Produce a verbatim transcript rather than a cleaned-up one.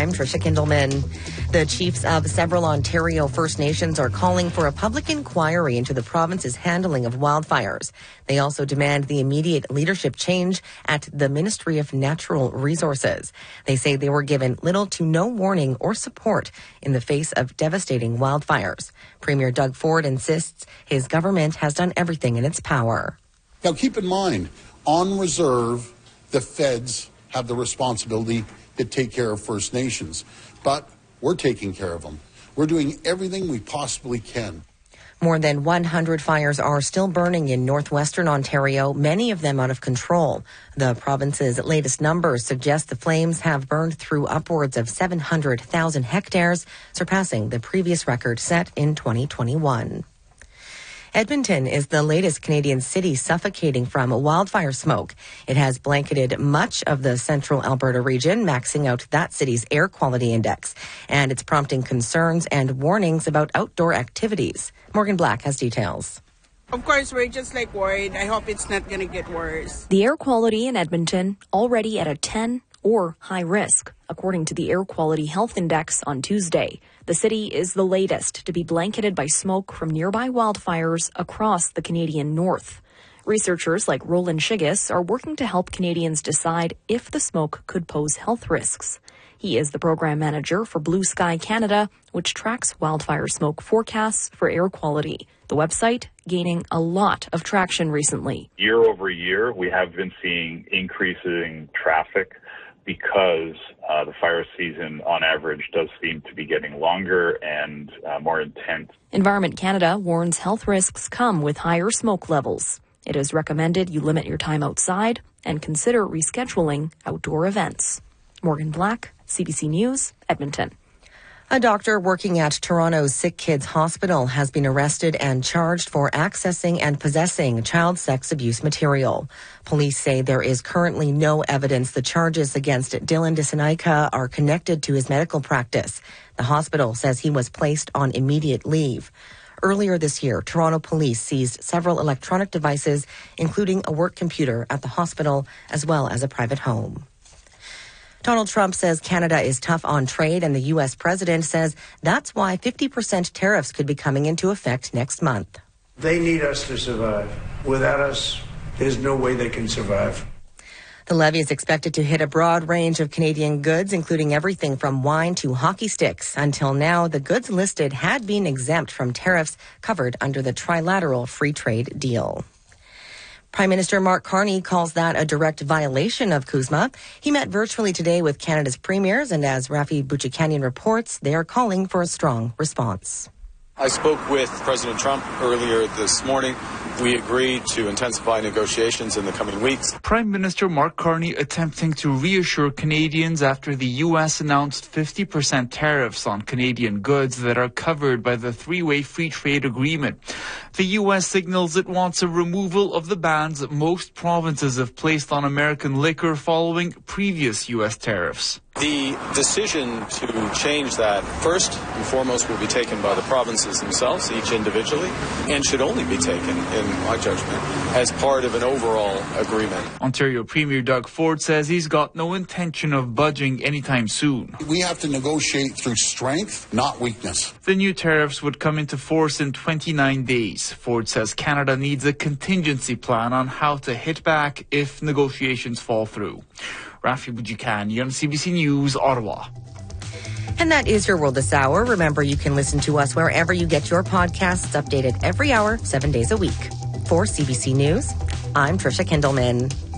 I'm Trisha Kindelman. The chiefs of several Ontario First Nations are calling for a public inquiry into the province's handling of wildfires. They also demand the immediate leadership change at the Ministry of Natural Resources. They say they were given little to no warning or support in the face of devastating wildfires. Premier Doug Ford insists his government has done everything in its power. Now, keep in mind, on reserve, the feds have the responsibility to take care of First Nations, but we're taking care of them. We're doing everything we possibly can. More than one hundred fires are still burning in northwestern Ontario, many of them out of control. The province's latest numbers suggest the flames have burned through upwards of seven hundred thousand hectares, surpassing the previous record set in twenty twenty-one. Edmonton is the latest Canadian city suffocating from wildfire smoke. It has blanketed much of the central Alberta region, maxing out that city's air quality index. And it's prompting concerns and warnings about outdoor activities. Morgan Black has details. Of course, we're just like worried. I hope it's not going to get worse. The air quality in Edmonton already at a ten or high risk, according to the Air Quality Health Index on Tuesday. The city is the latest to be blanketed by smoke from nearby wildfires across the Canadian north. Researchers like Roland Shiggis are working to help Canadians decide if the smoke could pose health risks. He is the program manager for Blue Sky Canada, which tracks wildfire smoke forecasts for air quality. The website gaining a lot of traction recently. Year over year, we have been seeing increasing traffic because uh, the fire season, on average, does seem to be getting longer and uh, more intense. Environment Canada warns health risks come with higher smoke levels. It is recommended you limit your time outside and consider rescheduling outdoor events. Morgan Black, C B C News, Edmonton. A doctor working at Toronto's Sick Kids Hospital has been arrested and charged for accessing and possessing child sex abuse material. Police say there is currently no evidence the charges against Dylan Disanaika are connected to his medical practice. The hospital says he was placed on immediate leave. Earlier this year, Toronto police seized several electronic devices, including a work computer at the hospital, as well as a private home. Donald Trump says Canada is tough on trade, and the U S president says that's why fifty percent tariffs could be coming into effect next month. They need us to survive. Without us, there's no way they can survive. The levy is expected to hit a broad range of Canadian goods, including everything from wine to hockey sticks. Until now, the goods listed had been exempt from tariffs covered under the trilateral free trade deal. Prime Minister Mark Carney calls that a direct violation of CUSMA. He met virtually today with Canada's premiers, and as Rafi Bouchikanian reports, they are calling for a strong response. I spoke with President Trump earlier this morning. We agreed to intensify negotiations in the coming weeks. Prime Minister Mark Carney attempting to reassure Canadians after the U S announced fifty percent tariffs on Canadian goods that are covered by the three-way free trade agreement. The U S signals it wants a removal of the bans most provinces have placed on American liquor following previous U S tariffs. The decision to change that, first and foremost, will be taken by the provinces themselves, each individually, and should only be taken, in my judgment, as part of an overall agreement. Ontario Premier Doug Ford says he's got no intention of budging anytime soon. We have to negotiate through strength, not weakness. The new tariffs would come into force in twenty-nine days. Ford says Canada needs a contingency plan on how to hit back if negotiations fall through. Rafi Bouchikanian on C B C News, Ottawa. And that is your world this hour. Remember, you can listen to us wherever you get your podcasts, updated every hour, seven days a week. For C B C News, I'm Trisha Kindelman.